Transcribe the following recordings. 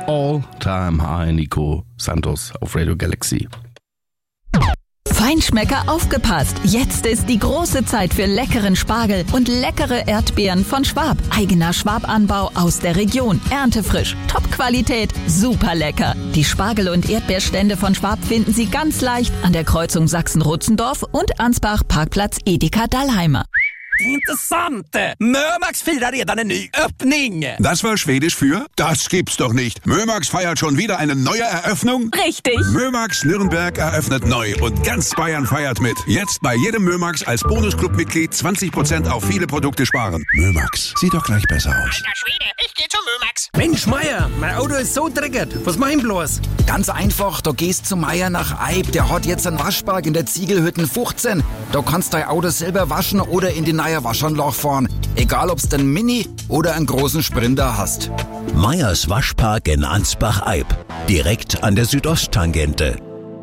All Time High, Nico Santos auf Radio Galaxy. Feinschmecker, aufgepasst! Jetzt ist die große Zeit für leckeren Spargel und leckere Erdbeeren von Schwab. Eigener Schwab-Anbau aus der Region. Erntefrisch, Top-Qualität, super lecker. Die Spargel- und Erdbeerstände von Schwab finden Sie ganz leicht an der Kreuzung Sachsen-Rutzendorf und Ansbach Parkplatz Edeka Dallheimer. Intressant! Mömax firar redan en ny öppning! Das war Schwedisch für? Das gibt's doch nicht. Mömax feiert schon wieder eine neue Eröffnung? Richtig! Mömax Nürnberg eröffnet neu und ganz Bayern feiert mit. Jetzt bei jedem Mömax als Bonusclub-Mitglied 20% auf viele Produkte sparen. Mömax, sieht doch gleich besser aus. Alter Schwede, ich geh zum Mömax! Mensch, Meier, mein Auto ist so dreckig. Was mach ich bloß? Ganz einfach, du gehst zu Meier nach Eib. Der hat jetzt einen Waschpark in der Ziegelhütten 15. Da kannst dein Auto selber waschen oder in die neue Waschanlage fahren. Egal, ob's den Mini oder einen großen Sprinter hast. Meyers Waschpark in Ansbach-Eib. Direkt an der Südosttangente.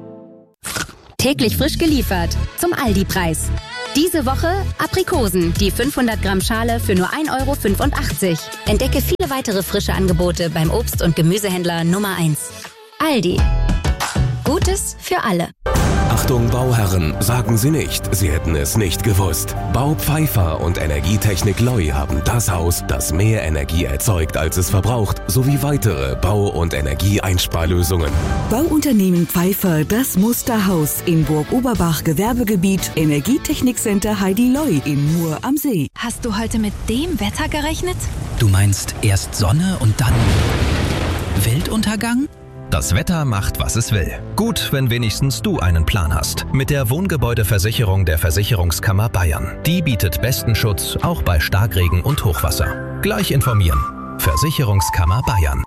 Täglich frisch geliefert. Zum Aldi-Preis. Diese Woche Aprikosen, die 500 Gramm Schale für nur 1,85 €. Entdecke viele weitere frische Angebote beim Obst- und Gemüsehändler Nummer 1. Aldi. Gutes für alle. Achtung Bauherren, sagen Sie nicht, Sie hätten es nicht gewusst. Bau Pfeiffer und Energietechnik Loi haben das Haus, das mehr Energie erzeugt, als es verbraucht, sowie weitere Bau- und Energieeinsparlösungen. Bauunternehmen Pfeiffer, das Musterhaus in Burg Oberbach, Gewerbegebiet, Energietechnikcenter Heidi Loi in Mur am See. Hast du heute mit dem Wetter gerechnet? Du meinst erst Sonne und dann Weltuntergang? Das Wetter macht, was es will. Gut, wenn wenigstens du einen Plan hast. Mit der Wohngebäudeversicherung der Versicherungskammer Bayern. Die bietet besten Schutz, auch bei Starkregen und Hochwasser. Gleich informieren. Versicherungskammer Bayern.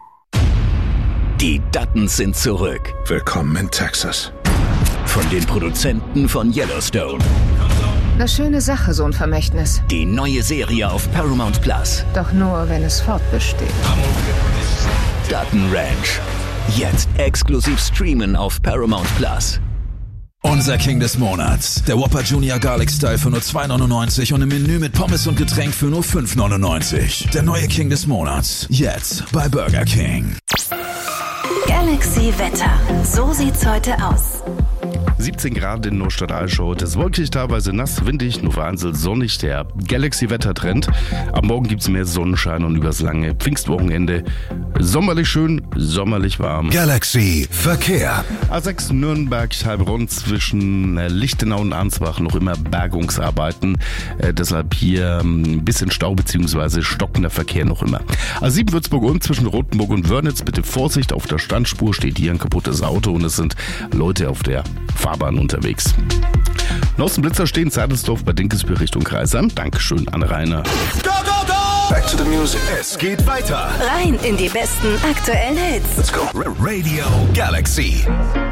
Die Duttons sind zurück. Willkommen in Texas. Von den Produzenten von Yellowstone. Eine schöne Sache, so ein Vermächtnis. Die neue Serie auf Paramount Plus. Doch nur, wenn es fortbesteht. Dutton Ranch. Jetzt exklusiv streamen auf Paramount Plus. Unser King des Monats. Der Whopper Junior Garlic Style für nur $2,99 und ein Menü mit Pommes und Getränk für nur $5,99. Der neue King des Monats. Jetzt bei Burger King. Galaxy Wetter. So sieht's heute aus. 17 Grad in Neustadt-Ahlschau. Das ist wolkig, teilweise nass, windig, nur vereinzelt sonnig. Der Galaxy-Wettertrend. Am Morgen gibt es mehr Sonnenschein und übers lange Pfingstwochenende sommerlich schön, sommerlich warm. Galaxy Verkehr. A6 Nürnberg-Heilbronn zwischen Lichtenau und Ansbach noch immer Bergungsarbeiten. Deshalb hier ein bisschen Stau bzw. stockender Verkehr noch immer. A7 Würzburg und zwischen Rothenburg und Wörnitz. Bitte Vorsicht, auf der Standspur steht hier ein kaputtes Auto und es sind Leute auf der Fahrbahn unterwegs. Außenblitzer stehen Zeitelsdorf bei Dinkelsbühl Richtung Kreisheim. Dankeschön an Rainer. Go, go, go! Back to the music. Es geht weiter. Rein in die besten aktuellen Hits. Let's go. Radio Galaxy.